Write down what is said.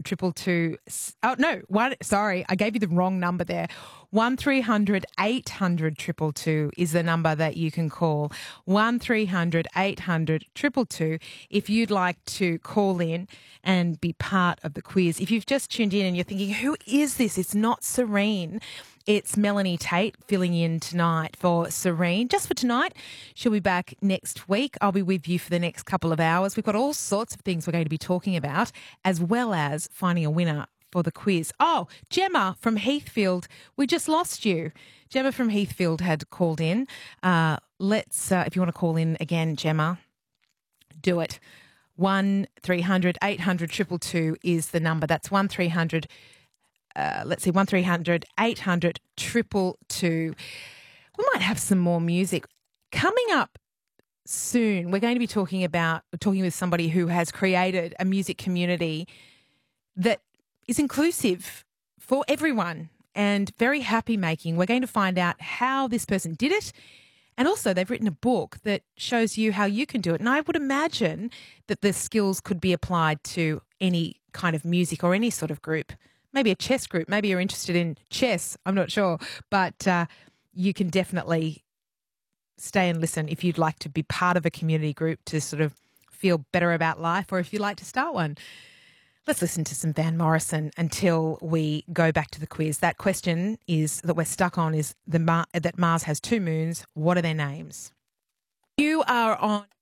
222. Oh, no, sorry, I gave you the wrong number there. 1300 800 222 is the number that you can call. 1300 800 222 if you'd like to call in and be part of the quiz. If you've just tuned in and you're thinking, who is this? It's not Serene. It's Melanie Tate filling in tonight for Serene. Just for tonight, she'll be back next week. I'll be with you for the next couple of hours. We've got all sorts of things we're going to be talking about, as well as finding a winner for the quiz. Oh, Gemma from Heathfield, we just lost you. Gemma from Heathfield had called in. If you want to call in again, Gemma, do it. 1300 800 222 is the number. That's 1300 1300 800 222. We might have some more music. Coming up soon, we're going to be talking with somebody who has created a music community that is inclusive for everyone and very happy making. We're going to find out how this person did it. And also they've written a book that shows you how you can do it. And I would imagine that the skills could be applied to any kind of music or any sort of group. Maybe a chess group. Maybe you're interested in chess. I'm not sure. But you can definitely stay and listen if you'd like to be part of a community group to sort of feel better about life, or if you'd like to start one. Let's listen to some Van Morrison until we go back to the quiz. That question that we're stuck on is that Mars has two moons. What are their names? You are on